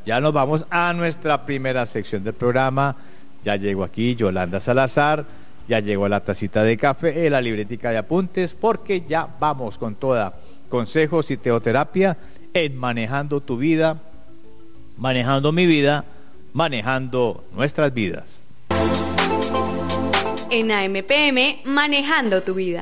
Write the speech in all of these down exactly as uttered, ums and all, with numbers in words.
ya nos vamos a nuestra primera sección del programa. Ya llegó aquí Yolanda Salazar, ya llegó la tacita de café, la libretica de apuntes, porque ya vamos con toda consejos y teoterapia en Manejando tu Vida, manejando mi vida, manejando nuestras vidas. En A M P M, Manejando tu Vida.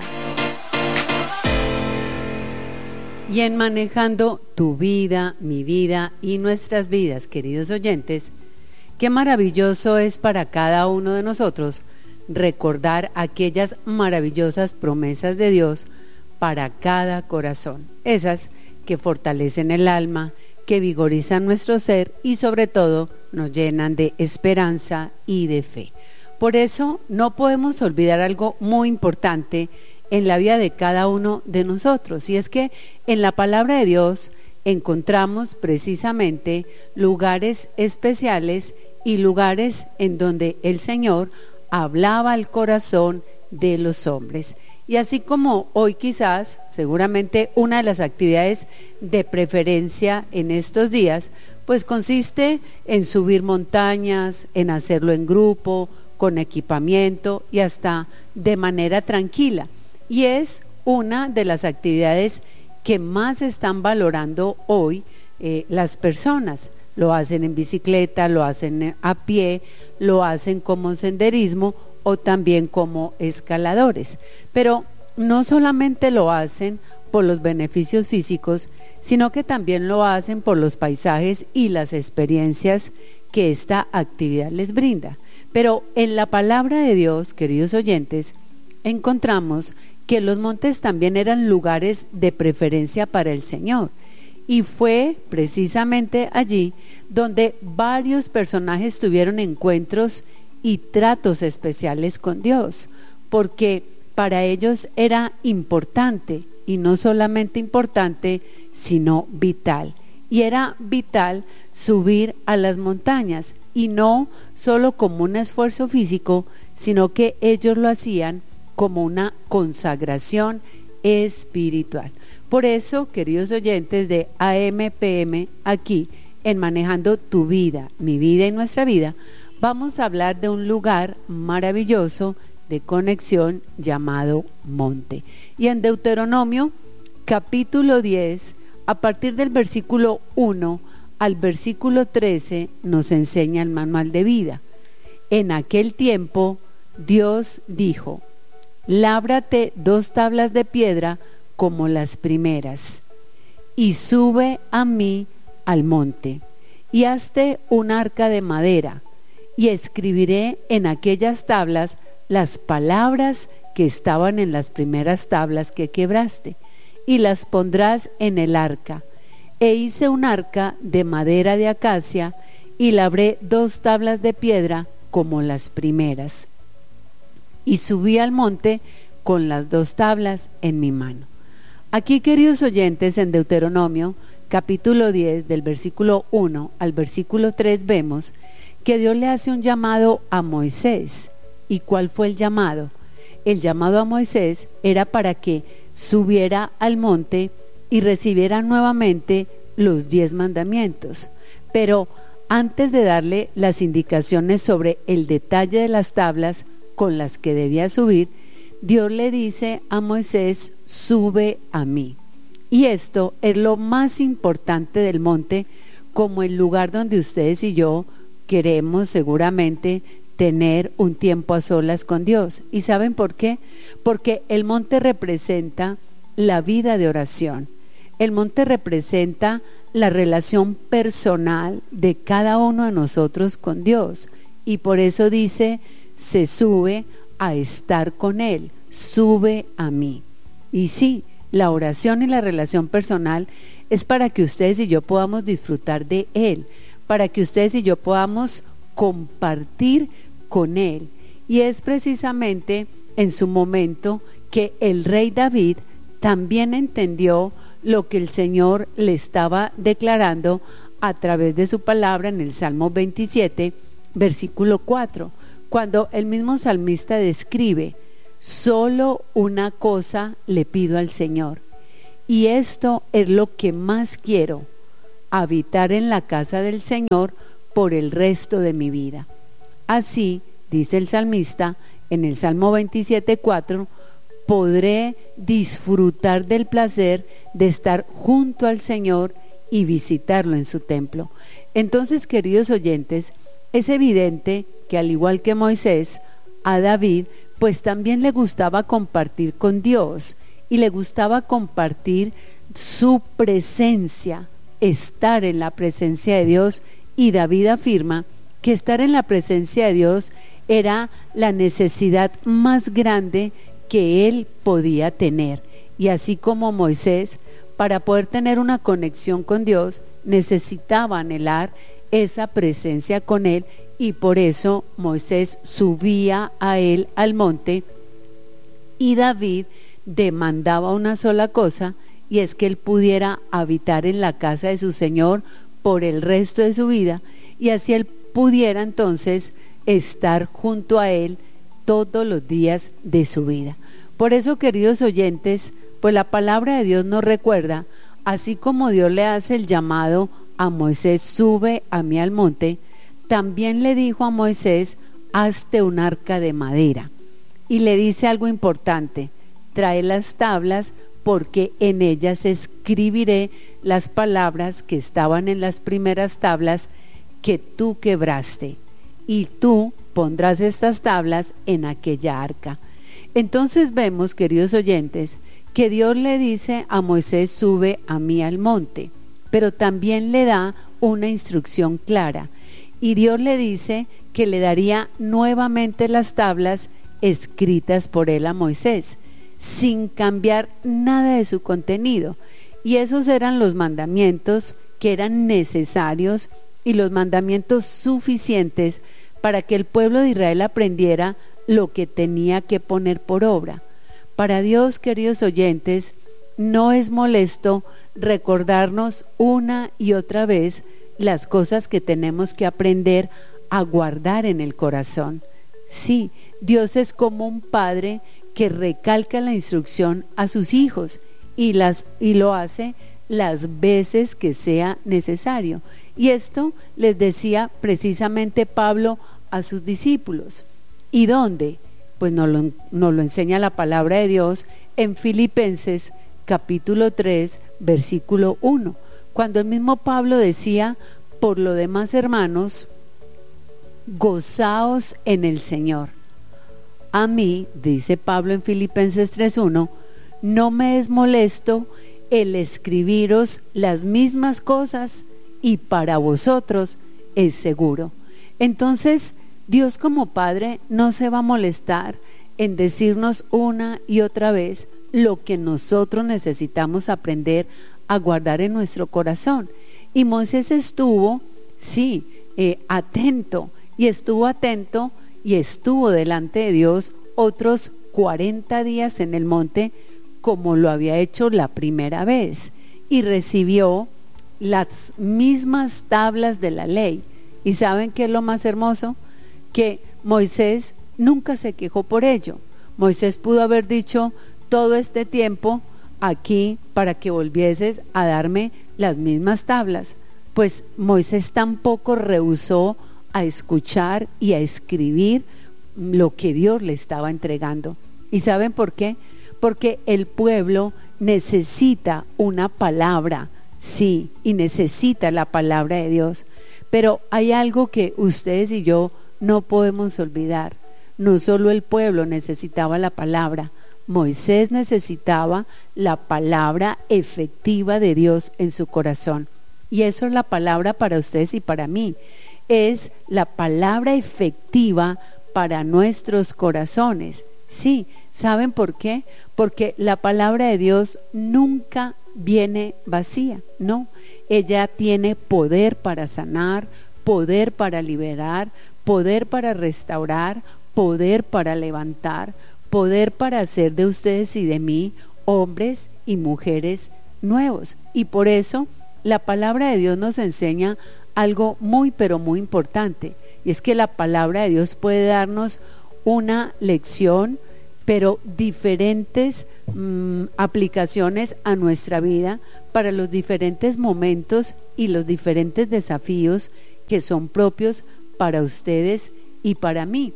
Y en Manejando tu Vida, mi vida y nuestras vidas, queridos oyentes, qué maravilloso es para cada uno de nosotros recordar aquellas maravillosas promesas de Dios para cada corazón, esas que fortalecen el alma, que vigorizan nuestro ser y sobre todo nos llenan de esperanza y de fe. Por eso no podemos olvidar algo muy importante en la vida de cada uno de nosotros, y es que en la palabra de Dios encontramos precisamente lugares especiales y lugares en donde el Señor hablaba al corazón de los hombres. Y así como hoy quizás, seguramente una de las actividades de preferencia en estos días, pues consiste en subir montañas, en hacerlo en grupo, con equipamiento y hasta de manera tranquila. Y es una de las actividades que más están valorando hoy eh, las personas. Lo hacen en bicicleta, lo hacen a pie, lo hacen como senderismo o también como escaladores. Pero no solamente lo hacen por los beneficios físicos, sino que también lo hacen por los paisajes y las experiencias que esta actividad les brinda. Pero en la palabra de Dios, queridos oyentes, encontramos que los montes también eran lugares de preferencia para el Señor. Y fue precisamente allí donde varios personajes tuvieron encuentros y tratos especiales con Dios, porque para ellos era importante, y no solamente importante, sino vital. Y era vital subir a las montañas, y no solo como un esfuerzo físico, sino que ellos lo hacían como una consagración espiritual. Por eso, queridos oyentes de A M P M, aquí en Manejando tu Vida, mi vida y nuestra vida, vamos a hablar de un lugar maravilloso de conexión llamado monte. Y en Deuteronomio, capítulo diez, a partir del versículo uno al versículo trece, nos enseña el manual de vida. En aquel tiempo, Dios dijo: lábrate dos tablas de piedra como las primeras, y sube a mí al monte, y hazte un arca de madera, y escribiré en aquellas tablas las palabras que estaban en las primeras tablas que quebraste, y las pondrás en el arca. E hice un arca de madera de acacia, y labré dos tablas de piedra como las primeras. Y subí al monte con las dos tablas en mi mano. Aquí, queridos oyentes, en Deuteronomio, capítulo diez, del versículo uno al versículo tres, vemos que Dios le hace un llamado a Moisés. ¿Y cuál fue el llamado? El llamado a Moisés era para que subiera al monte y recibiera nuevamente los diez mandamientos. Pero antes de darle las indicaciones sobre el detalle de las tablas con las que debía subir, Dios le dice a Moisés: sube a mí. Y esto es lo más importante del monte, como el lugar donde ustedes y yo queremos seguramente tener un tiempo a solas con Dios. ¿Y saben por qué? Porque el monte representa la vida de oración. El monte representa la relación personal de cada uno de nosotros con Dios. Y por eso dice: se sube a estar con Él, sube a mí. Y sí, la oración y la relación personal es para que ustedes y yo podamos disfrutar de Él, para que ustedes y yo podamos compartir con Él. Y es precisamente en su momento que el rey David también entendió lo que el Señor le estaba declarando a través de su palabra en el Salmo veintisiete, versículo cuatro, cuando el mismo salmista describe: solo una cosa le pido al Señor, y esto es lo que más quiero, habitar en la casa del Señor por el resto de mi vida. Así, dice el salmista en el Salmo veintisiete, cuatro, podré disfrutar del placer de estar junto al Señor y visitarlo en su templo. Entonces, queridos oyentes, es evidente que al igual que Moisés, a David pues también le gustaba compartir con Dios y le gustaba compartir su presencia, estar en la presencia de Dios, y David afirma que estar en la presencia de Dios era la necesidad más grande que él podía tener. Y así como Moisés, para poder tener una conexión con Dios, necesitaba anhelar esa presencia con él, y por eso Moisés subía a él al monte, y David demandaba una sola cosa, y es que él pudiera habitar en la casa de su Señor por el resto de su vida, y así él pudiera entonces estar junto a él todos los días de su vida. Por eso, queridos oyentes, pues la palabra de Dios nos recuerda, así como Dios le hace el llamado a Moisés, sube a mí al monte, también le dijo a Moisés, hazte un arca de madera. Y le dice algo importante, trae las tablas, porque en ellas escribiré las palabras que estaban en las primeras tablas que tú quebraste, y tú pondrás estas tablas en aquella arca. Entonces vemos, queridos oyentes, que Dios le dice a Moisés, sube a mí al monte, pero también le da una instrucción clara, y Dios le dice que le daría nuevamente las tablas escritas por él a Moisés, sin cambiar nada de su contenido. Y esos eran los mandamientos que eran necesarios y los mandamientos suficientes para que el pueblo de Israel aprendiera lo que tenía que poner por obra. Para Dios, queridos oyentes, no es molesto recordarnos una y otra vez las cosas que tenemos que aprender a guardar en el corazón. Sí, Dios es como un padre que recalca la instrucción a sus hijos y, las, y lo hace las veces que sea necesario. Y esto les decía precisamente Pablo a sus discípulos. ¿Y dónde? Pues nos lo, nos lo enseña la palabra de Dios en Filipenses capítulo tres, versículo uno, cuando el mismo Pablo decía, por lo demás, hermanos, gozaos en el Señor. A mí, dice Pablo en Filipenses tres uno, no me es molesto el escribiros las mismas cosas, y para vosotros es seguro. Entonces, Dios como Padre no se va a molestar en decirnos una y otra vez lo que nosotros necesitamos aprender a guardar en nuestro corazón. Y Moisés estuvo, sí, eh, atento, y estuvo atento y estuvo delante de Dios otros cuarenta días en el monte, como lo había hecho la primera vez, y recibió las mismas tablas de la ley. ¿Y saben qué es lo más hermoso? Que Moisés nunca se quejó por ello. Moisés pudo haber dicho, todo este tiempo aquí para que volvieses a darme las mismas tablas. Pues Moisés tampoco rehusó a escuchar y a escribir lo que Dios le estaba entregando. ¿Y saben por qué? Porque el pueblo necesita una palabra, sí, y necesita la palabra de Dios. Pero hay algo que ustedes y yo no podemos olvidar. No solo el pueblo necesitaba la palabra, Moisés necesitaba la palabra efectiva de Dios en su corazón. Y eso es la palabra para ustedes y para mí. Es la palabra efectiva para nuestros corazones. Sí, ¿saben por qué? Porque la palabra de Dios nunca viene vacía, no. Ella tiene poder para sanar, poder para liberar, poder para restaurar, poder para levantar, poder para hacer de ustedes y de mí hombres y mujeres nuevos. Y por eso la palabra de Dios nos enseña algo muy pero muy importante, y es que la palabra de Dios puede darnos una lección pero diferentes mmm, aplicaciones a nuestra vida para los diferentes momentos y los diferentes desafíos que son propios para ustedes y para mí.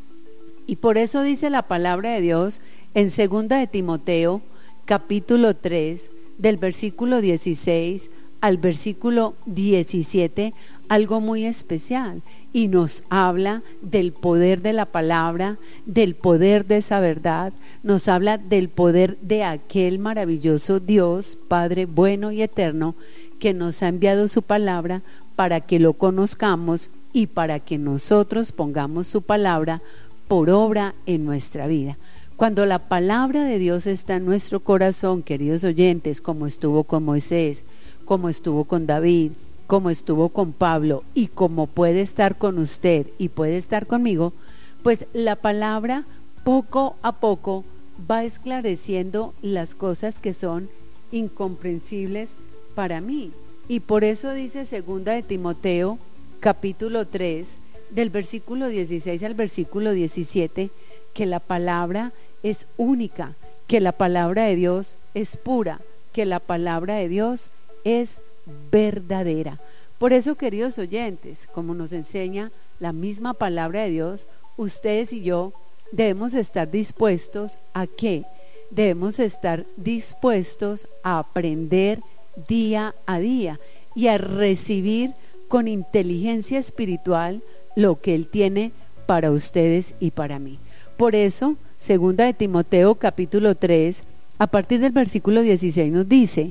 Y por eso dice la palabra de Dios en segunda de Timoteo, capítulo tres, del versículo dieciséis al versículo diecisiete, algo muy especial, y nos habla del poder de la palabra, del poder de esa verdad, nos habla del poder de aquel maravilloso Dios, Padre bueno y eterno, que nos ha enviado su palabra para que lo conozcamos y para que nosotros pongamos su palabra por obra en nuestra vida. Cuando la palabra de Dios está en nuestro corazón, queridos oyentes, como estuvo con Moisés, como estuvo con David, como estuvo con Pablo y como puede estar con usted y puede estar conmigo, pues la palabra poco a poco va esclareciendo las cosas que son incomprensibles para mí. Y por eso dice segunda de Timoteo, capítulo tres, del versículo dieciséis al versículo diecisiete, que la palabra es única, que la palabra de Dios es pura, que la palabra de Dios es verdadera. Por eso, queridos oyentes, como nos enseña la misma palabra de Dios, ustedes y yo debemos estar dispuestos a ¿qué? Debemos estar dispuestos a aprender día a día y a recibir con inteligencia espiritual lo que Él tiene para ustedes y para mí. Por eso, segunda de Timoteo capítulo tres, a partir del versículo dieciséis nos dice: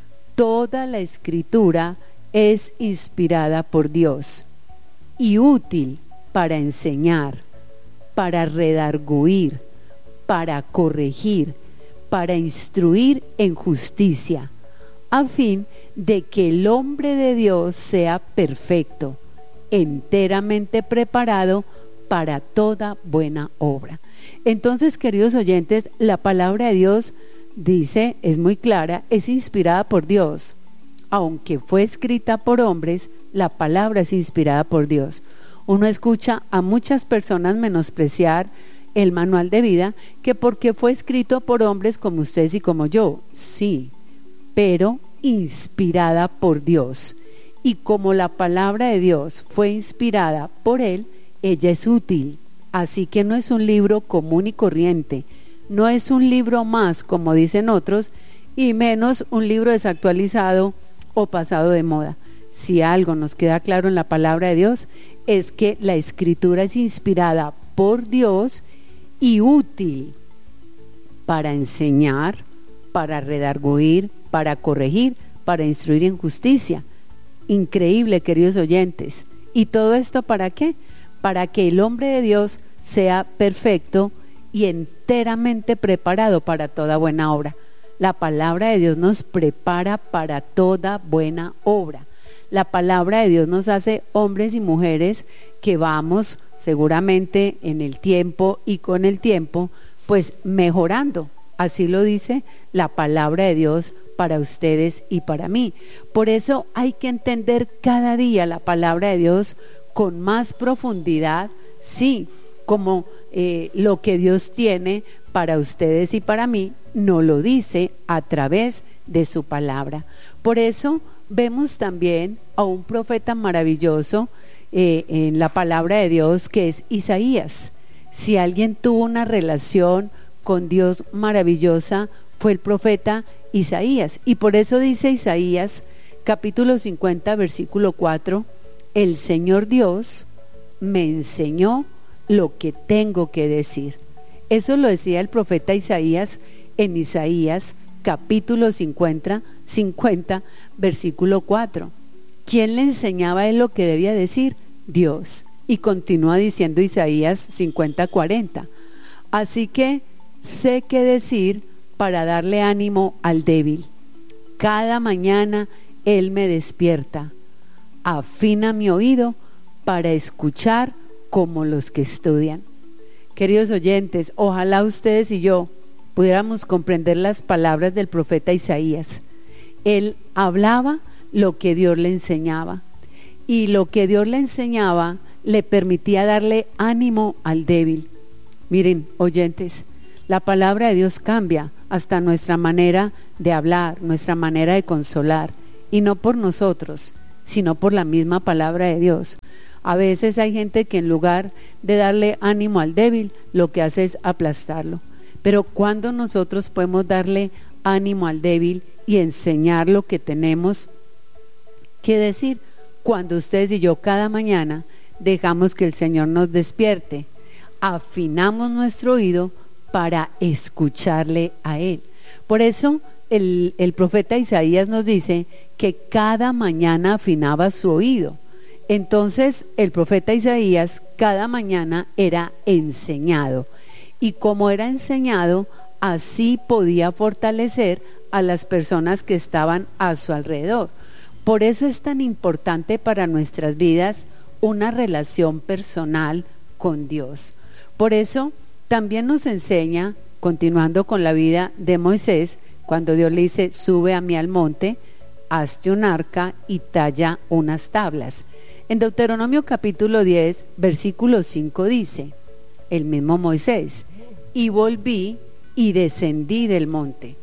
toda la escritura es inspirada por Dios y útil para enseñar, para redarguir, para corregir, para instruir en justicia, a fin de que el hombre de Dios sea perfecto, enteramente preparado para toda buena obra. Entonces, queridos oyentes, la palabra de Dios dice, es muy clara, es inspirada por Dios. Aunque fue escrita por hombres, la palabra es inspirada por Dios. Uno escucha a muchas personas menospreciar el manual de vida, que porque fue escrito por hombres como ustedes y como yo. Sí, pero inspirada por Dios. Y como la palabra de Dios fue inspirada por Él, ella es útil. Así que no es un libro común y corriente, no es un libro más, como dicen otros, y menos un libro desactualizado o pasado de moda. Si algo nos queda claro en la palabra de Dios, es que la escritura es inspirada por Dios y útil para enseñar, para redarguir, para corregir, para instruir en justicia. Increíble, queridos oyentes. ¿Y todo esto para qué? Para que el hombre de Dios sea perfecto y enteramente preparado para toda buena obra. La palabra de Dios nos prepara para toda buena obra. La palabra de Dios nos hace hombres y mujeres que vamos seguramente en el tiempo y con el tiempo pues mejorando. Así lo dice la palabra de Dios para ustedes y para mí. Por eso hay que entender cada día la palabra de Dios con más profundidad, sí, como eh, lo que Dios tiene para ustedes y para mí, nos lo dice a través de su palabra. Por eso vemos también a un profeta maravilloso eh, en la palabra de Dios, que es Isaías. Si alguien tuvo una relación con Dios maravillosa, fue el profeta Isaías. Y por eso dice Isaías, capítulo cincuenta, versículo cuatro, el Señor Dios me enseñó lo que tengo que decir. Eso lo decía el profeta Isaías en Isaías capítulo cincuenta, cincuenta, versículo cuatro. ¿Quién le enseñaba a él lo que debía decir? Dios. Y continúa diciendo Isaías cincuenta, cuarenta. Así que sé qué decir para darle ánimo al débil. Cada mañana Él me despierta. Afina mi oído para escuchar como los que estudian. Queridos oyentes, ojalá ustedes y yo pudiéramos comprender las palabras del profeta Isaías. Él hablaba lo que Dios le enseñaba, y lo que Dios le enseñaba le permitía darle ánimo al débil. Miren, oyentes, La palabra de Dios cambia hasta nuestra manera de hablar, nuestra manera de consolar, y no por nosotros, sino por la misma palabra de Dios. A veces hay gente que en lugar de darle ánimo al débil, lo que hace es aplastarlo. Pero ¿cuándo nosotros podemos darle ánimo al débil y enseñar lo que tenemos que decir? Cuando ustedes y yo cada mañana dejamos que el Señor nos despierte, afinamos nuestro oído para escucharle a Él. Por eso el, el profeta Isaías nos dice que cada mañana afinaba su oído. Entonces el profeta Isaías cada mañana era enseñado, y como era enseñado, así podía fortalecer a las personas que estaban a su alrededor. Por eso es tan importante para nuestras vidas una relación personal con Dios. Por eso también nos enseña, continuando con la vida de Moisés, cuando Dios le dice: sube a mí al monte, hazte un arca y talla unas tablas. En Deuteronomio capítulo diez, versículo cinco dice, el mismo Moisés: y volví y descendí del monte,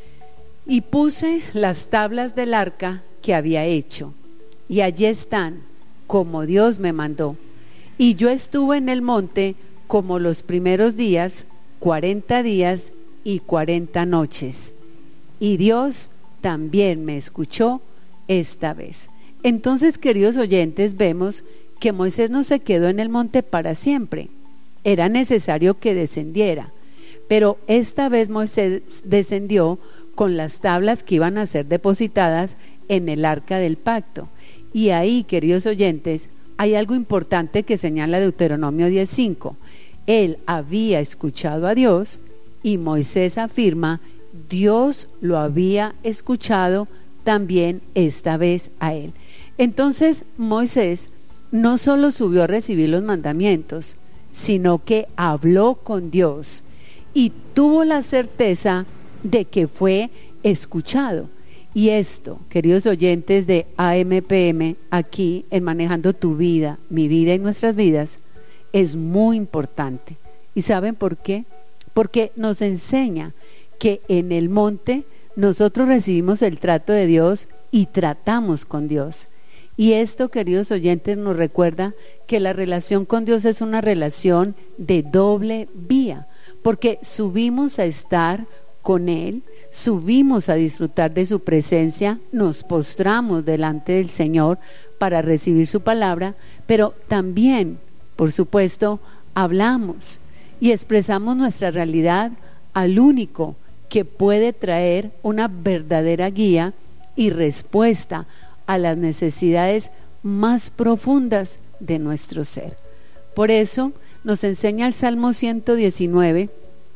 y puse las tablas del arca que había hecho, y allí están, como Dios me mandó. Y yo estuve en el monte como los primeros días, cuarenta días y cuarenta noches, y Dios también me escuchó esta vez. Entonces, queridos oyentes, vemos que Moisés no se quedó en el monte para siempre. Era necesario que descendiera, pero esta vez Moisés descendió con las tablas que iban a ser depositadas en el arca del pacto. Y ahí, queridos oyentes, hay algo importante que señala Deuteronomio diez cinco. Él había escuchado a Dios, y Moisés afirma: Dios lo había escuchado también esta vez a él. Entonces Moisés no solo subió a recibir los mandamientos, sino que habló con Dios y tuvo la certeza de que fue escuchado. Y esto, queridos oyentes de A M P M, aquí en Manejando tu Vida, mi vida y nuestras vidas, es muy importante. ¿Y saben por qué? Porque nos enseña que en el monte nosotros recibimos el trato de Dios y tratamos con Dios. Y esto, queridos oyentes, nos recuerda que la relación con Dios es una relación de doble vía, porque subimos a estar con Él, subimos a disfrutar de su presencia, nos postramos delante del Señor para recibir su palabra, pero también, por supuesto, hablamos y expresamos nuestra realidad al único que puede traer una verdadera guía y respuesta a las necesidades más profundas de nuestro ser. Por eso nos enseña el Salmo ciento diecinueve,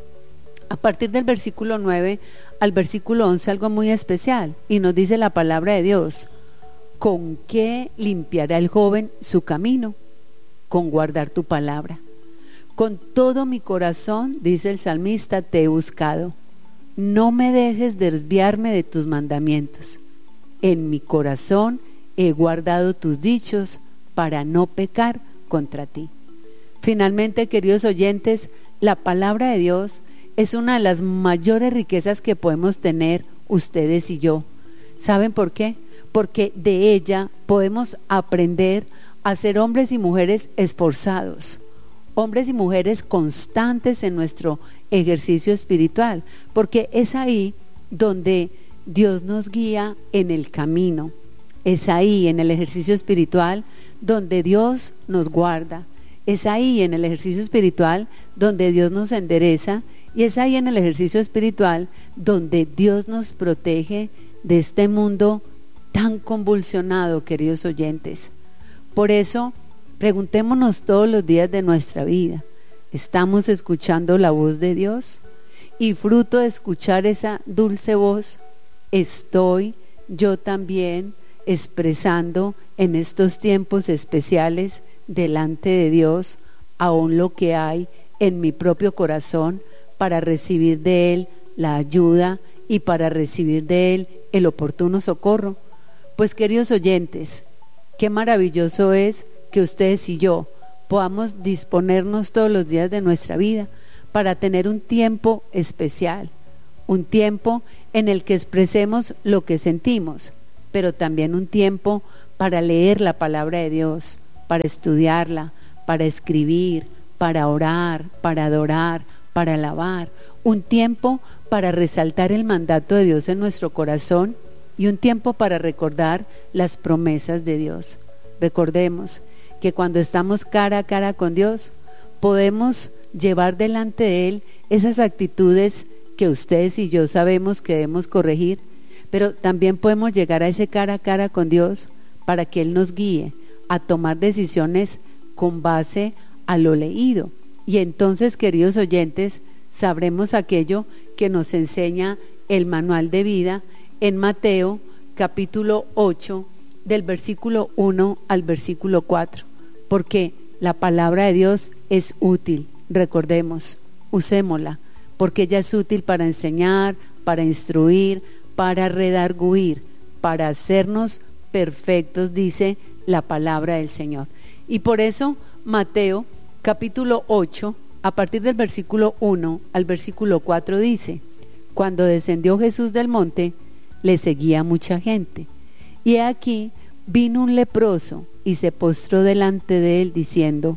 a partir del versículo nueve al versículo once, algo muy especial, y nos dice la palabra de Dios: ¿con qué limpiará el joven su camino? Con guardar tu palabra. Con todo mi corazón, dice el salmista, te he buscado. No me dejes desviarme de tus mandamientos. En mi corazón he guardado tus dichos para no pecar contra ti. Finalmente, queridos oyentes, la palabra de Dios es una de las mayores riquezas que podemos tener ustedes y yo. ¿Saben por qué? Porque de ella podemos aprender a ser hombres y mujeres esforzados, hombres y mujeres constantes en nuestro ejercicio espiritual, porque es ahí donde Dios nos guía en el camino. Es ahí, en el ejercicio espiritual, donde Dios nos guarda. Es ahí, en el ejercicio espiritual, donde Dios nos endereza. Y es ahí, en el ejercicio espiritual, donde Dios nos protege de este mundo tan convulsionado, queridos oyentes. Por eso, preguntémonos todos los días de nuestra vida: ¿estamos escuchando la voz de Dios? Y fruto de escuchar esa dulce voz, estoy yo también expresando en estos tiempos especiales delante de Dios aún lo que hay en mi propio corazón para recibir de Él la ayuda y para recibir de Él el oportuno socorro. Pues, queridos oyentes, qué maravilloso es que ustedes y yo podamos disponernos todos los días de nuestra vida para tener un tiempo especial, un tiempo en el que expresemos lo que sentimos, pero también un tiempo para leer la palabra de Dios, para estudiarla, para escribir, para orar, para adorar, para alabar, un tiempo para resaltar el mandato de Dios en nuestro corazón y un tiempo para recordar las promesas de Dios. Recordemos que cuando estamos cara a cara con Dios, podemos llevar delante de Él esas actitudes que ustedes y yo sabemos que debemos corregir, pero también podemos llegar a ese cara a cara con Dios para que Él nos guíe a tomar decisiones con base a lo leído. Y entonces, queridos oyentes, sabremos aquello que nos enseña el manual de vida en Mateo capítulo ocho, del versículo uno al versículo cuatro, porque la palabra de Dios es útil, recordemos, usémosla, porque ella es útil para enseñar, para instruir, para redarguir, para hacernos perfectos, dice la palabra del Señor. Y por eso Mateo capítulo ocho, a partir del versículo uno al versículo cuatro dice: cuando descendió Jesús del monte, le seguía mucha gente, y he aquí vino un leproso y se postró delante de él diciendo: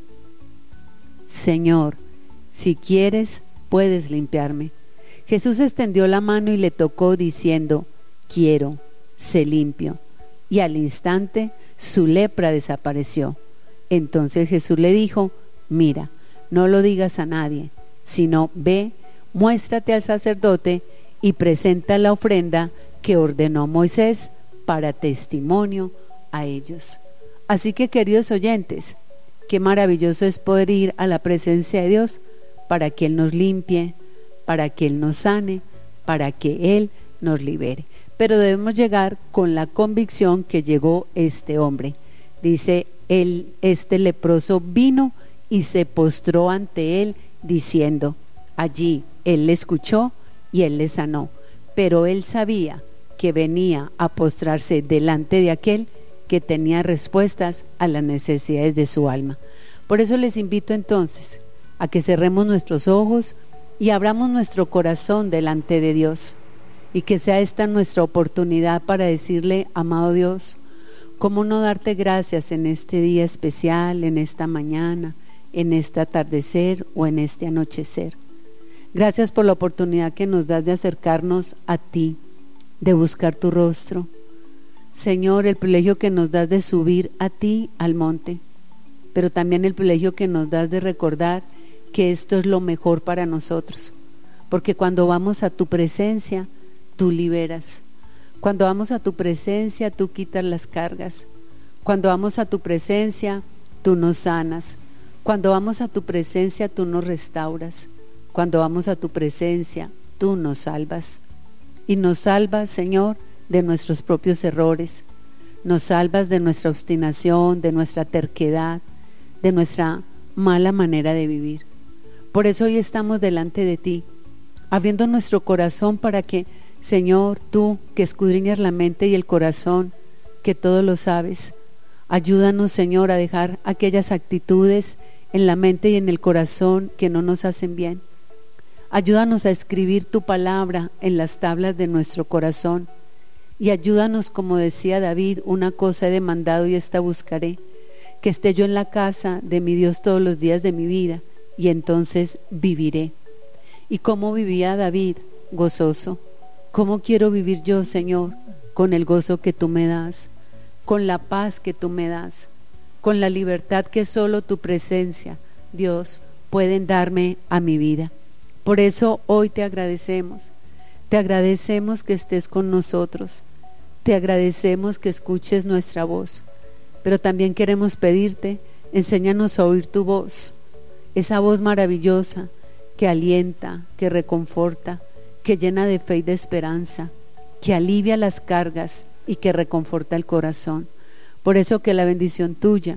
Señor, si quieres, puedes limpiarme. Jesús extendió la mano y le tocó diciendo: quiero, sé limpio. Y al instante su lepra desapareció. Entonces Jesús le dijo: mira, no lo digas a nadie, sino ve, muéstrate al sacerdote y presenta la ofrenda que ordenó Moisés para testimonio a ellos. Así que, queridos oyentes, qué maravilloso es poder ir a la presencia de Dios para que Él nos limpie, para que Él nos sane, para que Él nos libere. Pero debemos llegar con la convicción que llegó este hombre. Dice, él, este leproso vino y se postró ante él diciendo, allí él le escuchó y él le sanó, pero él sabía que venía a postrarse delante de aquel que tenía respuestas a las necesidades de su alma. Por eso les invito entonces a que cerremos nuestros ojos y abramos nuestro corazón delante de Dios, y que sea esta nuestra oportunidad para decirle: amado Dios, ¿cómo no darte gracias en este día especial, en esta mañana, en este atardecer o en este anochecer? Gracias por la oportunidad que nos das de acercarnos a ti, de buscar tu rostro. Señor, el privilegio que nos das de subir a ti al monte, pero también el privilegio que nos das de recordar que esto es lo mejor para nosotros, porque cuando vamos a tu presencia, tú liberas. Cuando vamos a tu presencia, tú quitas las cargas. Cuando vamos a tu presencia, tú nos sanas. Cuando vamos a tu presencia, tú nos restauras. Cuando vamos a tu presencia, tú nos salvas. Y nos salvas, Señor, de nuestros propios errores. Nos salvas de nuestra obstinación, de nuestra terquedad, de nuestra mala manera de vivir. Por eso hoy estamos delante de ti, abriendo nuestro corazón para que, Señor, tú que escudriñas la mente y el corazón, que todo lo sabes, ayúdanos, Señor, a dejar aquellas actitudes en la mente y en el corazón que no nos hacen bien. Ayúdanos a escribir tu palabra en las tablas de nuestro corazón, y ayúdanos, como decía David, una cosa he demandado y esta buscaré, que esté yo en la casa de mi Dios todos los días de mi vida, y entonces viviré. ¿Y cómo vivía David? Gozoso. ¿Cómo quiero vivir yo, Señor? Con el gozo que tú me das, con la paz que tú me das, con la libertad que solo tu presencia, Dios, pueden darme a mi vida. Por eso hoy te agradecemos, te agradecemos que estés con nosotros, te agradecemos que escuches nuestra voz, pero también queremos pedirte, enséñanos a oír tu voz, esa voz maravillosa que alienta, que reconforta, que llena de fe y de esperanza, que alivia las cargas y que reconforta el corazón. Por eso que la bendición tuya,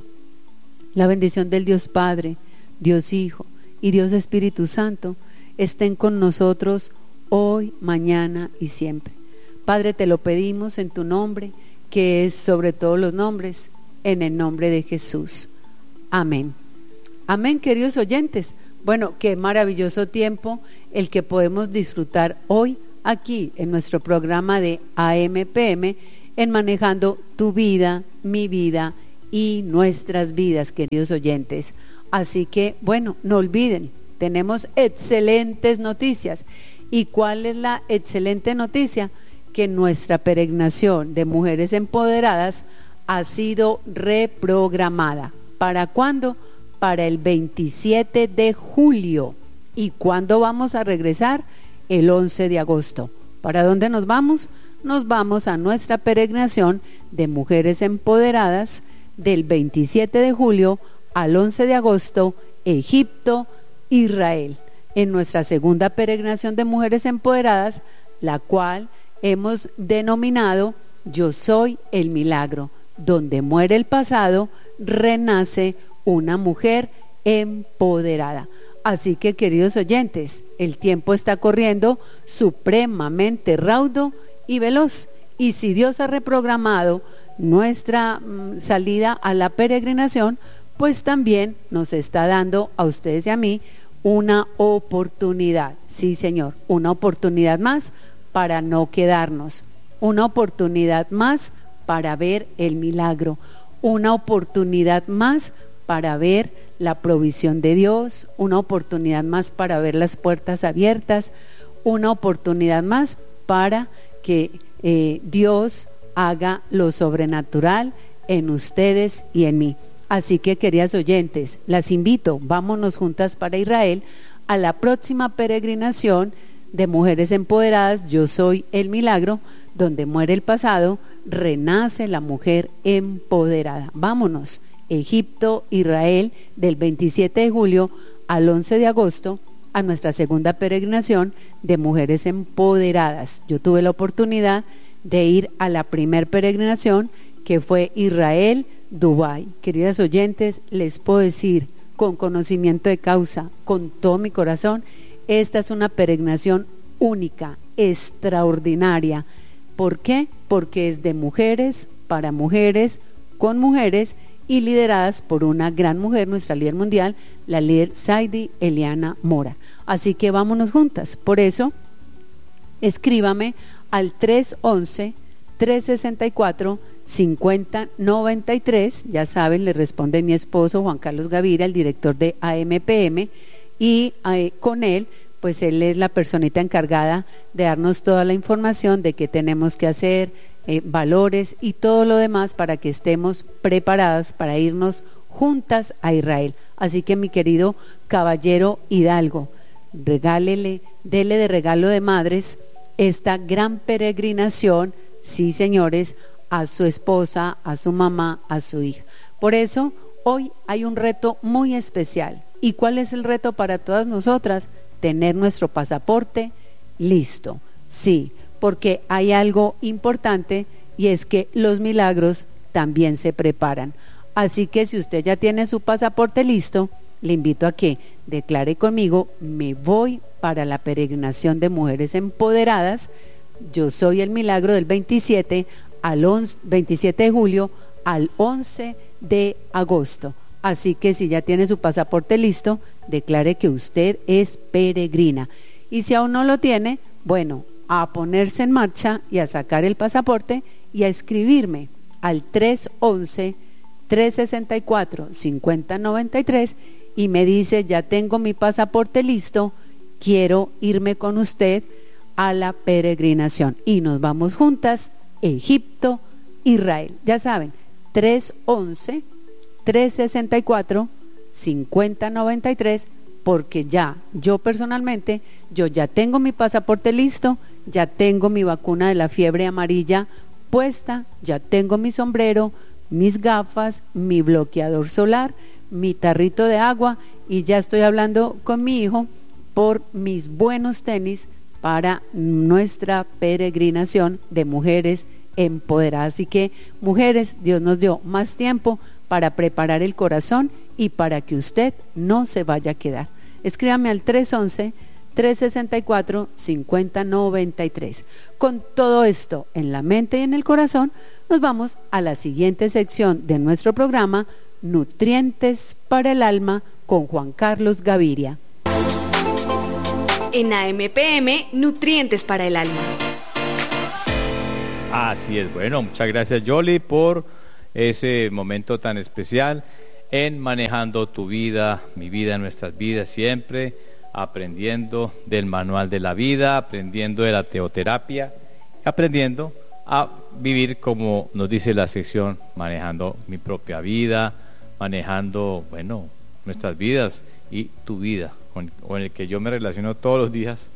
la bendición del Dios Padre, Dios Hijo y Dios Espíritu Santo estén con nosotros hoy, mañana y siempre. Padre, te lo pedimos en tu nombre, que es sobre todos los nombres, en el nombre de Jesús. Amén. Amén, queridos oyentes. Bueno, qué maravilloso tiempo el que podemos disfrutar hoy aquí en nuestro programa de A M P M en Manejando tu vida, mi vida y nuestras vidas, queridos oyentes. Así que, bueno, no olviden, tenemos excelentes noticias. ¿Y cuál es la excelente noticia? Que nuestra peregrinación de mujeres empoderadas ha sido reprogramada. ¿Para cuándo? Para el veintisiete de julio. ¿Y cuándo vamos a regresar? El once de agosto. ¿Para dónde nos vamos? Nos vamos a nuestra peregrinación de mujeres empoderadas del veintisiete de julio al once de agosto, Egipto, Israel. En nuestra segunda peregrinación de mujeres empoderadas, la cual hemos denominado Yo soy el milagro. Donde muere el pasado, renace una mujer empoderada. Así que, queridos oyentes, el tiempo está corriendo supremamente raudo y veloz. Y si Dios ha reprogramado nuestra mm, salida a la peregrinación, pues también nos está dando a ustedes y a mí una oportunidad. Sí, Señor, una oportunidad más para no quedarnos. Una oportunidad más para ver el milagro, una oportunidad más para ver la provisión de Dios, una oportunidad más para ver las puertas abiertas, una oportunidad más para que eh, Dios haga lo sobrenatural en ustedes y en mí. Así que, queridas oyentes, las invito, vámonos juntas para Israel a la próxima peregrinación de mujeres empoderadas. Yo soy el milagro. Donde muere el pasado, renace la mujer empoderada. Vámonos, Egipto, Israel, del veintisiete de julio al once de agosto, a nuestra segunda peregrinación de mujeres empoderadas. Yo tuve la oportunidad de ir a la primer peregrinación, que fue Israel, Dubái. Queridas oyentes, les puedo decir con conocimiento de causa, con todo mi corazón, esta es una peregrinación única, extraordinaria. ¿Por qué? Porque es de mujeres, para mujeres, con mujeres y lideradas por una gran mujer, nuestra líder mundial, la líder Saidi Eliana Mora. Así que vámonos juntas. Por eso, escríbame al tres once, tres sesenta y cuatro, cincuenta noventa y tres. Ya saben, le responde mi esposo Juan Carlos Gaviria, el director de A M P M, y eh, con él pues él es la personita encargada de darnos toda la información de qué tenemos que hacer, eh, valores y todo lo demás para que estemos preparadas para irnos juntas a Israel. Así que, mi querido caballero Hidalgo, regálele, dele de regalo de madres esta gran peregrinación, sí, señores, a su esposa, a su mamá, a su hija. Por eso, hoy hay un reto muy especial. ¿Y cuál es el reto para todas nosotras? Tener nuestro pasaporte listo. Sí, porque hay algo importante y es que los milagros también se preparan. Así que si usted ya tiene su pasaporte listo, le invito a que declare conmigo: me voy para la peregrinación de mujeres empoderadas. Yo soy el milagro del veintisiete al once, veintisiete de julio al once de agosto. Así que si ya tiene su pasaporte listo, declare que usted es peregrina. Y si aún no lo tiene, bueno, a ponerse en marcha y a sacar el pasaporte y a escribirme al tres once, tres sesenta y cuatro, cincuenta noventa y tres y me dice: ya tengo mi pasaporte listo, quiero irme con usted a la peregrinación. Y nos vamos juntas, Egipto, Israel. Ya saben, tres once, tres sesenta y cuatro, cincuenta noventa y tres, porque ya, yo personalmente, yo ya tengo mi pasaporte listo, ya tengo mi vacuna de la fiebre amarilla puesta, ya tengo mi sombrero, mis gafas, mi bloqueador solar, mi tarrito de agua, y ya estoy hablando con mi hijo por mis buenos tenis para nuestra peregrinación de mujeres empoderadas. Así que, mujeres, Dios nos dio más tiempo para preparar el corazón y para que usted no se vaya a quedar. Escríbame al tres once, tres sesenta y cuatro, cincuenta noventa y tres. Con todo esto en la mente y en el corazón, nos vamos a la siguiente sección de nuestro programa, Nutrientes para el Alma, con Juan Carlos Gaviria. en A M P M Nutrientes para el Alma. Así es, bueno, muchas gracias Yoli por ese momento tan especial en Manejando tu Vida, mi vida, nuestras vidas, siempre aprendiendo del manual de la vida, aprendiendo de la teoterapia, aprendiendo a vivir como nos dice la sección, manejando mi propia vida, manejando, bueno, nuestras vidas y tu vida, con, con el que yo me relaciono todos los días,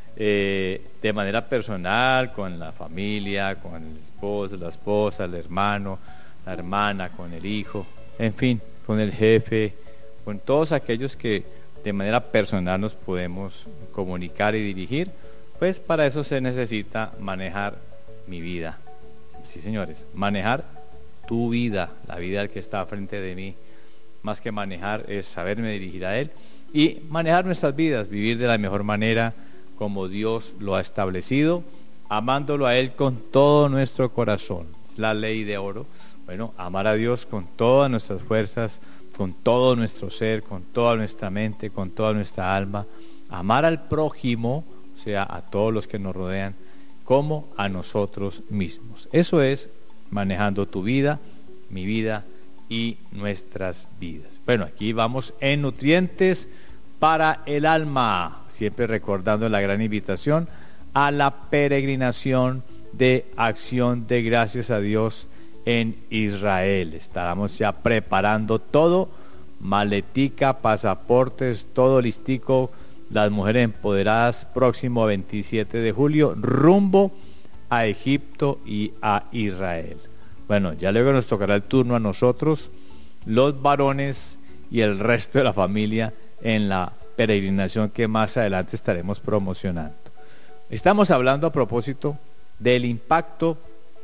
eh, de manera personal, con la familia, con el esposo, la esposa, el hermano, la hermana, con el hijo, en fin, con el jefe, con todos aquellos que de manera personal nos podemos comunicar y dirigir, pues para eso se necesita manejar mi vida. Sí, señores, manejar tu vida, la vida del que está frente de mí. Más que manejar es saberme dirigir a él y manejar nuestras vidas, vivir de la mejor manera como Dios lo ha establecido, amándolo a él con todo nuestro corazón. Es la ley de oro. Bueno, amar a Dios con todas nuestras fuerzas, con todo nuestro ser, con toda nuestra mente, con toda nuestra alma. Amar al prójimo, o sea, a todos los que nos rodean, como a nosotros mismos. Eso es manejando tu vida, mi vida y nuestras vidas. Bueno, aquí vamos en nutrientes para el alma, siempre recordando la gran invitación a la peregrinación de acción de gracias a Dios en Israel. Estábamos ya preparando todo, maletica, pasaportes, todo listico, las mujeres empoderadas, próximo veintisiete de julio, rumbo a Egipto y a Israel. Bueno, ya luego nos tocará el turno a nosotros, los varones y el resto de la familia, en la peregrinación que más adelante estaremos promocionando. Estamos hablando a propósito del impacto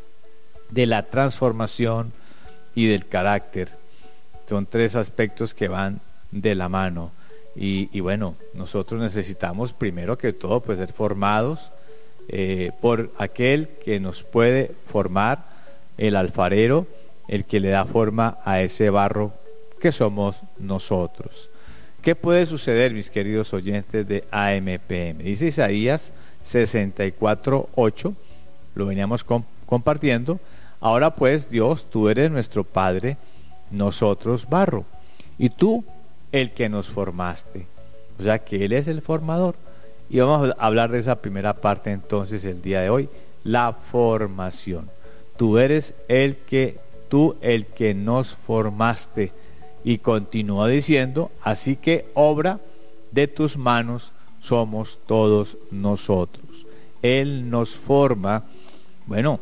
de la transformación y del carácter. Son tres aspectos que van de la mano. Y, y bueno, nosotros necesitamos primero que todo pues ser formados eh, por aquel que nos puede formar, el alfarero, el que le da forma a ese barro que somos nosotros. ¿Qué puede suceder, mis queridos oyentes de A M P M? Dice Isaías sesenta y cuatro, ocho, lo veníamos comp- compartiendo. Ahora pues, Dios, tú eres nuestro Padre, nosotros barro, y tú el que nos formaste. O sea que Él es el formador. Y vamos a hablar de esa primera parte entonces el día de hoy, la formación. Tú eres el que, tú el que nos formaste. Y continúa diciendo, así que obra de tus manos somos todos nosotros. Él nos forma, bueno,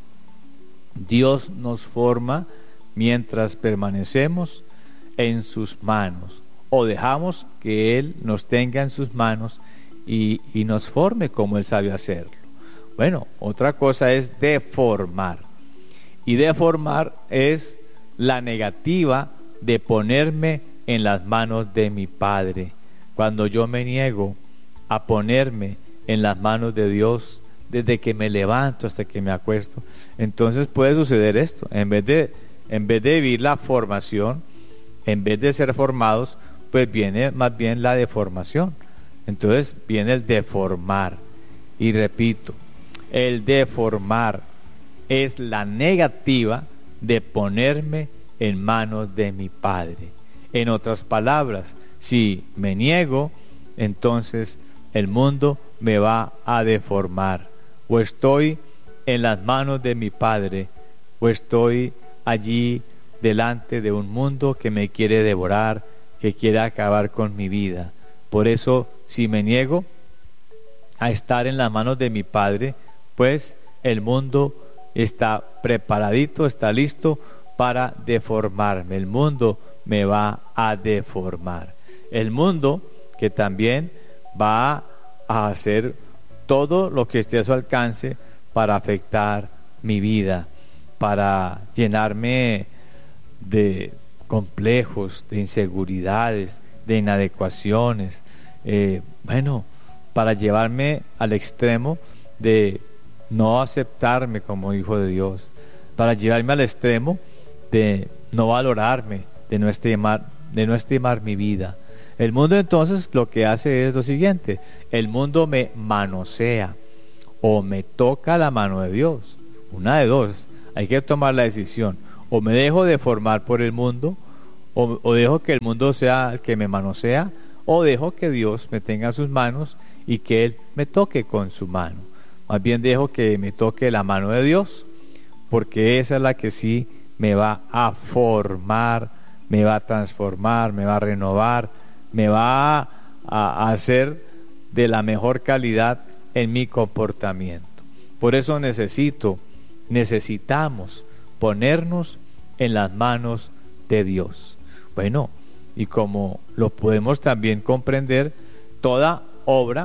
Dios nos forma mientras permanecemos en sus manos, o dejamos que Él nos tenga en sus manos y, y nos forme como Él sabe hacerlo. Bueno, otra cosa es deformar, y deformar es la negativa de ponerme en las manos de mi Padre. Cuando yo me niego a ponerme en las manos de Dios, desde que me levanto hasta que me acuesto, entonces puede suceder esto. En vez de, en vez de vivir la formación, en vez de ser formados, pues viene más bien la deformación. Entonces viene el deformar. Y repito, el deformar es la negativa de ponerme en manos de mi Padre. En otras palabras, si me niego, entonces el mundo me va a deformar. O estoy en las manos de mi Padre, o estoy allí delante de un mundo que me quiere devorar, que quiere acabar con mi vida. Por eso, si me niego a estar en las manos de mi Padre, pues el mundo está preparadito, está listo para deformarme. El mundo me va a deformar. El mundo que también va a hacer todo lo que esté a su alcance para afectar mi vida, para llenarme de complejos, de inseguridades, de inadecuaciones, eh, bueno, para llevarme al extremo de no aceptarme como hijo de Dios, para llevarme al extremo de no valorarme, de no estimar, de no estimar mi vida. El mundo entonces lo que hace es lo siguiente: el mundo me manosea o me toca la mano de Dios. Una de dos, hay que tomar la decisión: o me dejo deformar por el mundo, o, o dejo que el mundo sea el que me manosea, o dejo que Dios me tenga en sus manos y que Él me toque con su mano. Más bien dejo que me toque la mano de Dios, porque esa es la que sí me va a formar, me va a transformar, me va a renovar, me va a, a hacer de la mejor calidad en mi comportamiento. Por eso necesito, necesitamos ponernos en las manos de Dios. Bueno, y como lo podemos también comprender, toda obra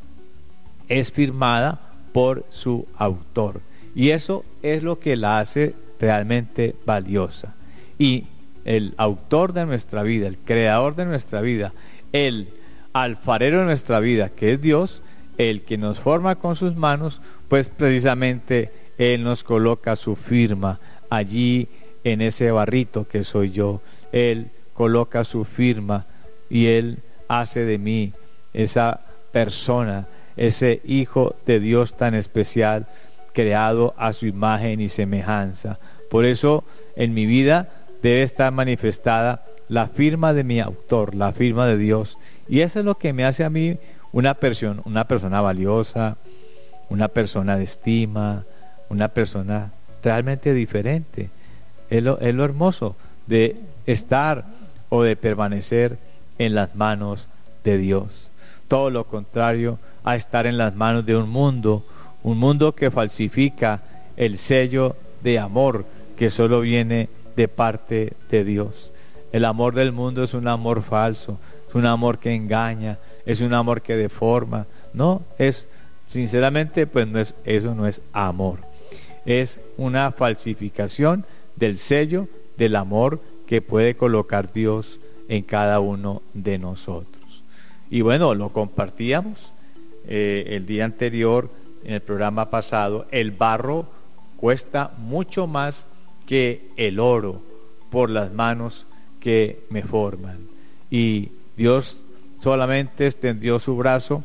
es firmada por su autor, y eso es lo que la hace realmente valiosa. Y el autor de nuestra vida, el creador de nuestra vida, el alfarero de nuestra vida, que es Dios, el que nos forma con sus manos, pues precisamente Él nos coloca su firma allí en ese barrito que soy yo. Él coloca su firma y Él hace de mí esa persona, ese hijo de Dios tan especial, creado a su imagen y semejanza. Por eso en mi vida debe estar manifestada la firma de mi autor, la firma de Dios. Y eso es lo que me hace a mí una persona, una persona valiosa, una persona de estima, una persona realmente diferente. Es lo, es lo hermoso de estar o de permanecer en las manos de Dios. Todo lo contrario a estar en las manos de un mundo, un mundo que falsifica el sello de amor que solo viene de parte de Dios. El amor del mundo es un amor falso, es un amor que engaña, es un amor que deforma. No, es, sinceramente, pues no es, eso no es amor. Es una falsificación del sello del amor que puede colocar Dios en cada uno de nosotros. Y bueno, lo compartíamos eh, el día anterior, en el programa pasado. El barro cuesta mucho más que el oro por las manos que me forman. Y Dios solamente extendió su brazo,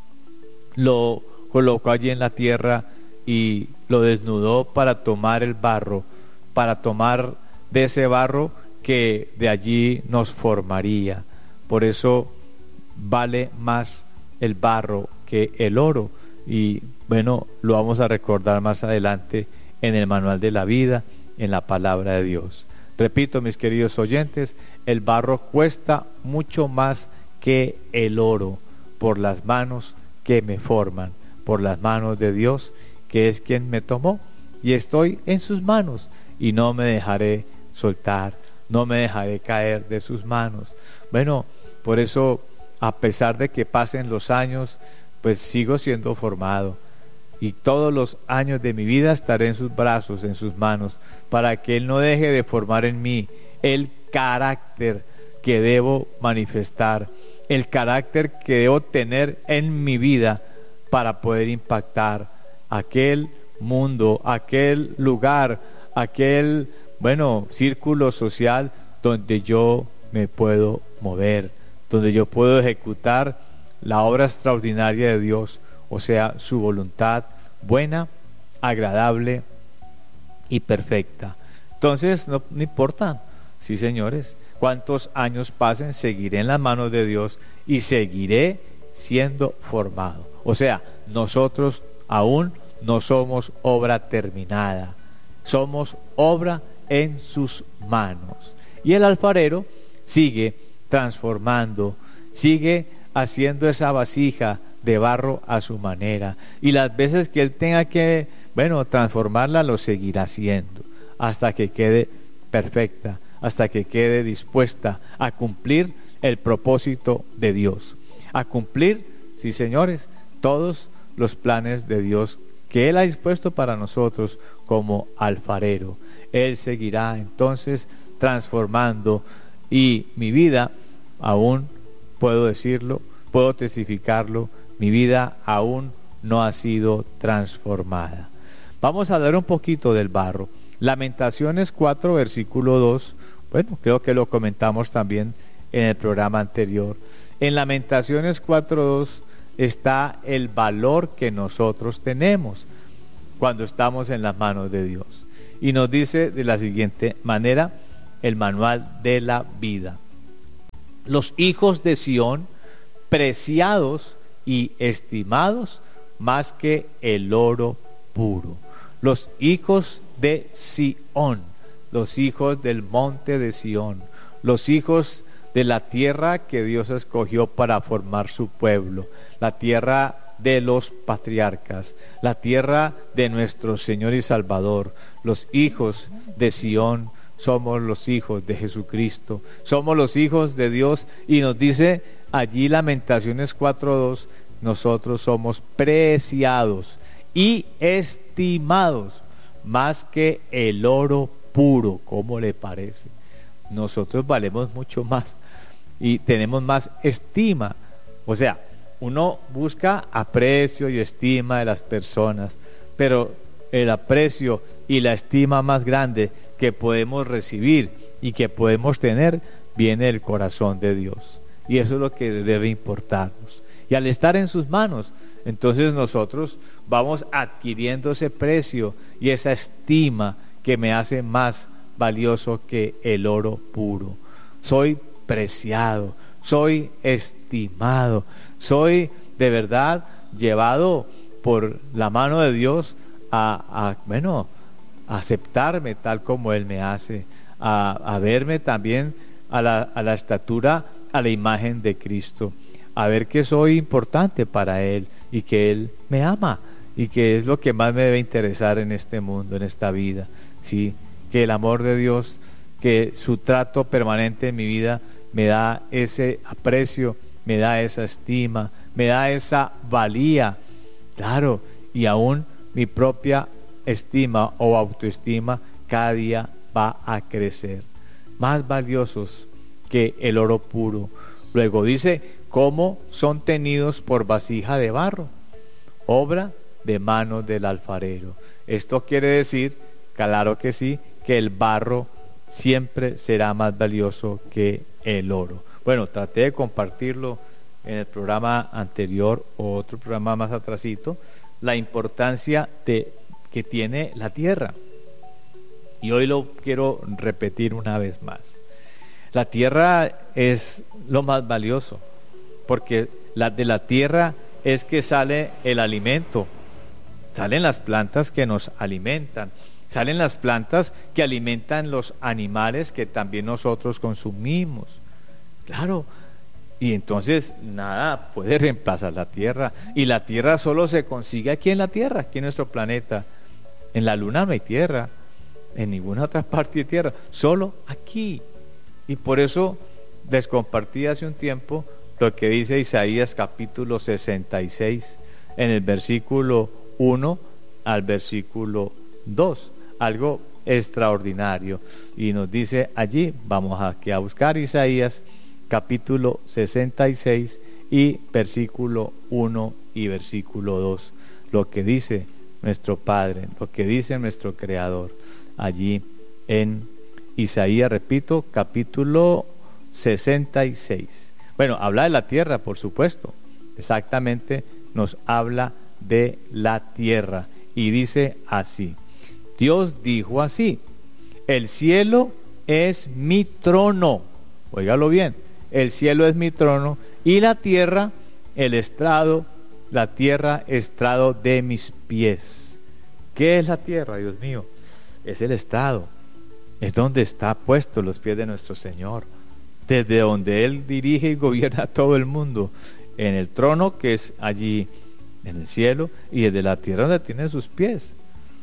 lo colocó allí en la tierra y lo desnudó para tomar el barro, para tomar de ese barro que de allí nos formaría. Por eso vale más el barro que el oro. Y bueno, lo vamos a recordar más adelante en el manual de la vida, en la palabra de Dios. Repito, mis queridos oyentes, el barro cuesta mucho más que el oro por las manos que me forman, por las manos de Dios, que es quien me tomó, y estoy en sus manos y no me dejaré soltar, no me dejaré caer de sus manos. Bueno, por eso, a pesar de que pasen los años, pues sigo siendo formado, y todos los años de mi vida estaré en sus brazos, en sus manos, para que Él no deje de formar en mí el carácter que debo manifestar, el carácter que debo tener en mi vida para poder impactar aquel mundo, aquel lugar, aquel, bueno, círculo social donde yo me puedo mover, donde yo puedo ejecutar la obra extraordinaria de Dios, o sea, su voluntad buena, agradable y perfecta. Entonces, no, no importa, sí, señores, cuántos años pasen, seguiré en las manos de Dios y seguiré siendo formado. O sea, nosotros aún no somos obra terminada, somos obra en sus manos. Y el alfarero sigue transformando, sigue haciendo esa vasija de barro a su manera, y las veces que Él tenga que, bueno, transformarla, lo seguirá haciendo hasta que quede perfecta, hasta que quede dispuesta a cumplir el propósito de Dios, a cumplir, sí, señores, todos los planes de Dios que Él ha dispuesto para nosotros como alfarero. Él seguirá entonces transformando, y mi vida, aún puedo decirlo, puedo testificarlo, mi vida aún no ha sido transformada. Vamos a hablar un poquito del barro. Lamentaciones cuatro, versículo dos, bueno, creo que lo comentamos también en el programa anterior. En Lamentaciones cuatro dos está el valor que nosotros tenemos cuando estamos en las manos de Dios. Y nos dice de la siguiente manera el manual de la vida: los hijos de Sión, preciados y estimados más que el oro puro. Los hijos de Sión, los hijos del monte de Sión, los hijos de la tierra que Dios escogió para formar su pueblo, la tierra de los patriarcas, la tierra de nuestro Señor y Salvador. Los hijos de Sión somos los hijos de Jesucristo, somos los hijos de Dios, y nos dice allí Lamentaciones cuatro dos, nosotros somos preciados y estimados más que el oro puro. ¿Cómo le parece? Nosotros valemos mucho más y tenemos más estima. O sea, uno busca aprecio y estima de las personas, pero el aprecio y la estima más grande que podemos recibir y que podemos tener viene del corazón de Dios, y eso es lo que debe importarnos. Y al estar en sus manos, entonces nosotros vamos adquiriendo ese precio y esa estima que me hace más valioso que el oro puro. Soy preciado, soy estimado, soy de verdad llevado por la mano de Dios a, a bueno, a aceptarme tal como Él me hace, a, a verme también a la, a la estatura, a la imagen de Cristo, a ver que soy importante para Él y que Él me ama, y que es lo que más me debe interesar en este mundo, en esta vida, ¿sí? Que el amor de Dios, que su trato permanente en mi vida me da ese aprecio, me da esa estima, me da esa valía, claro, y aún mi propia estima o autoestima cada día va a crecer, más valiosos que el oro puro. Luego dice, cómo son tenidos por vasija de barro, obra de manos del alfarero. Esto quiere decir, claro que sí, que el barro siempre será más valioso que el oro. Bueno, traté de compartirlo en el programa anterior o otro programa más atrasito, la importancia de, que tiene la tierra. Y hoy lo quiero repetir una vez más. La tierra es lo más valioso, porque la, de la tierra es que sale el alimento, salen las plantas que nos alimentan, salen las plantas que alimentan los animales que también nosotros consumimos. Claro, y entonces nada puede reemplazar la tierra, y la tierra solo se consigue aquí en la tierra, aquí en nuestro planeta. En la luna no hay tierra, en ninguna otra parte de tierra, solo aquí. Y por eso les compartí hace un tiempo lo que dice Isaías capítulo sesenta y seis, en el versículo uno al versículo dos, algo extraordinario. Y nos dice allí, vamos aquí a buscar Isaías capítulo sesenta y seis y versículo uno y versículo dos, lo que dice nuestro Padre, lo que dice nuestro Creador, allí en Isaías, repito, capítulo sesenta y seis. Bueno, habla de la tierra, por supuesto, exactamente nos habla de la tierra, y dice así: Dios dijo así, el cielo es mi trono, óigalo bien, el cielo es mi trono, y la tierra, el estrado, la tierra, estrado de mis pies. ¿Qué es la tierra, Dios mío? Es el estrado, es donde está puesto los pies de nuestro Señor, desde donde Él dirige y gobierna todo el mundo, en el trono que es allí en el cielo, y desde la tierra donde tiene sus pies.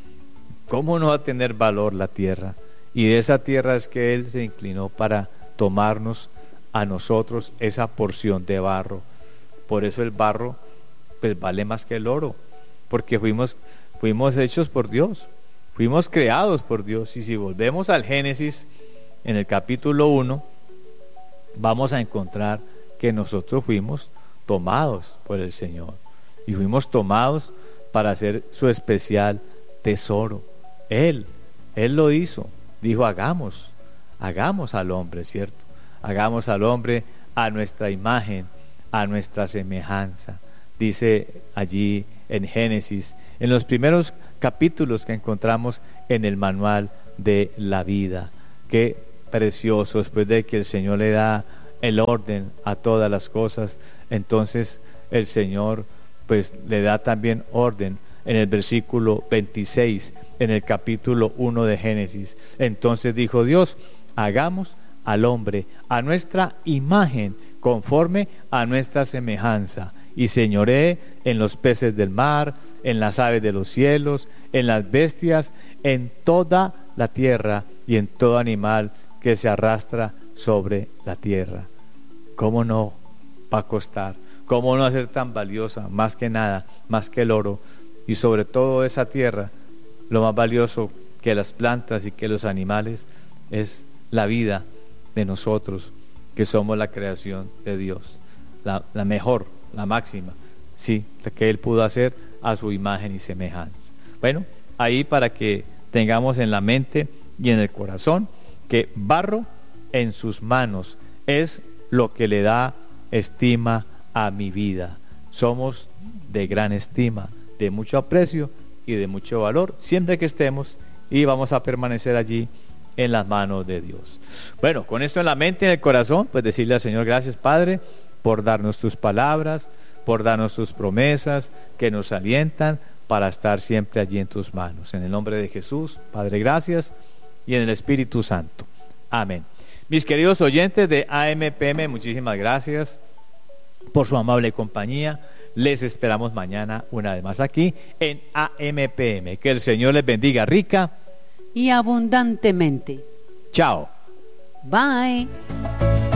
¿Cómo no va a tener valor la tierra? Y de esa tierra es que Él se inclinó para tomarnos a nosotros esa porción de barro. Por eso el barro pues vale más que el oro, porque fuimos, fuimos hechos por Dios, fuimos creados por Dios. Y si volvemos al Génesis, en el capítulo uno, vamos a encontrar que nosotros fuimos tomados por el Señor, y fuimos tomados para hacer su especial tesoro. Él, Él lo hizo, dijo hagamos, hagamos al hombre, ¿cierto? Hagamos al hombre a nuestra imagen a nuestra semejanza. Dice allí en Génesis, en los primeros capítulos que encontramos en el manual de la vida. Qué precioso, después de que el Señor le da el orden a todas las cosas, entonces el Señor pues le da también orden en el versículo veintiséis, en el capítulo uno de Génesis. Entonces dijo Dios, hagamos al hombre a nuestra imagen, conforme a nuestra semejanza, y señoree en los peces del mar, en las aves de los cielos, en las bestias, en toda la tierra y en todo animal que se arrastra sobre la tierra. ¿Cómo no va a costar? ¿Cómo no hacer tan valiosa? Más que nada, más que el oro, y sobre todo esa tierra, lo más valioso que las plantas y que los animales es la vida de nosotros, que somos la creación de Dios, la, la mejor, la máxima, sí, la que Él pudo hacer a su imagen y semejanza. Bueno, ahí para que tengamos en la mente y en el corazón que barro en sus manos es lo que le da estima a mi vida. Somos de gran estima, de mucho aprecio y de mucho valor, siempre que estemos, y vamos a permanecer allí en las manos de Dios. Bueno, con esto en la mente y en el corazón, pues decirle al Señor, gracias Padre, por darnos tus palabras, por darnos tus promesas que nos alientan para estar siempre allí en tus manos. En el nombre de Jesús, Padre, gracias, y en el Espíritu Santo. Amén. Mis queridos oyentes de A M P M, muchísimas gracias por su amable compañía. Les esperamos mañana una vez más aquí en A M P M. Que el Señor les bendiga rica y abundantemente. Chao. Bye.